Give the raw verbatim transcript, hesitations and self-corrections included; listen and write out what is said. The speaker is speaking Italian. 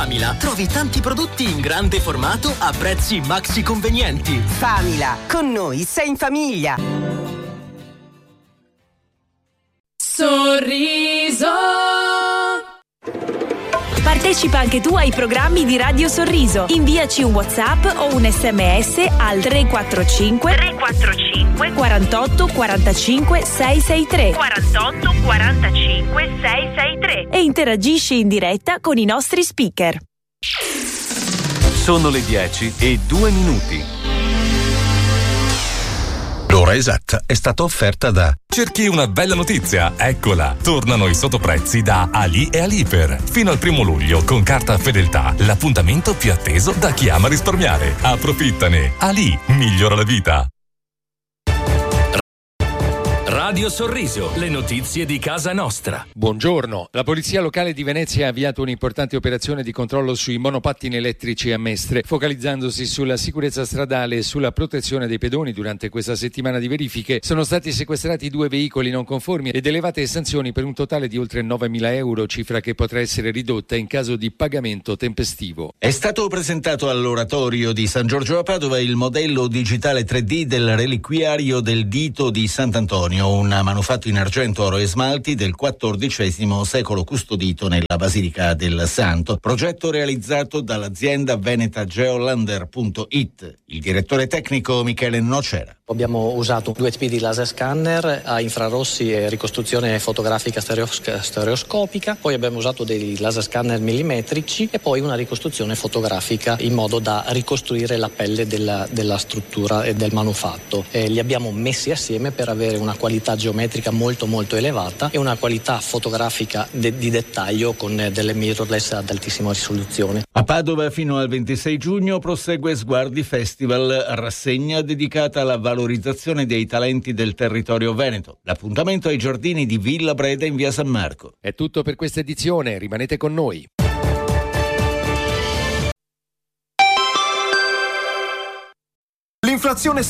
Famila trovi tanti prodotti in grande formato a prezzi maxi convenienti. Famila, con noi sei in famiglia. Sorriso. Partecipa anche tu ai programmi di Radio Sorriso. Inviaci un WhatsApp o un sms al tre quattro cinque tre quattro cinque quarantotto quarantacinque seicentosessantatré quarantotto quarantacinque seicentosessantatré e interagisci in diretta con i nostri speaker. Sono le dieci e due minuti. L'ora esatta è stata offerta da... Cerchi una bella notizia? Eccola! Tornano i sottoprezzi da Ali e Aliper. Fino al primo luglio, con carta Fedeltà, l'appuntamento più atteso da chi ama risparmiare. Approfittane! Ali migliora la vita. Radio Sorriso, le notizie di casa nostra. Buongiorno. La Polizia Locale di Venezia ha avviato un'importante operazione di controllo sui monopattini elettrici a Mestre, focalizzandosi sulla sicurezza stradale e sulla protezione dei pedoni. Durante questa settimana di verifiche sono stati sequestrati due veicoli non conformi ed elevate sanzioni per un totale di oltre novemila euro, cifra che potrà essere ridotta in caso di pagamento tempestivo. È stato presentato all'Oratorio di San Giorgio a Padova il modello digitale tre D del reliquiario del Dito di Sant'Antonio, un manufatto in argento, oro e smalti del quattordicesimo secolo custodito nella Basilica del Santo, progetto realizzato dall'azienda veneta geolander punto it. Il direttore tecnico Michele Nocera. Abbiamo usato due tipi di laser scanner a infrarossi e ricostruzione fotografica stereosc- stereoscopica, poi abbiamo usato dei laser scanner millimetrici e poi una ricostruzione fotografica in modo da ricostruire la pelle della, della struttura e del manufatto. E li abbiamo messi assieme per avere una qualità geometrica molto molto elevata e una qualità fotografica de- di dettaglio con delle mirrorless ad altissima risoluzione. A Padova fino al ventisei giugno prosegue Sguardi Festival, rassegna dedicata alla valorizzazione dei talenti del territorio veneto. L'appuntamento ai giardini di Villa Breda in via San Marco. È tutto per questa edizione, rimanete con noi. L'inflazione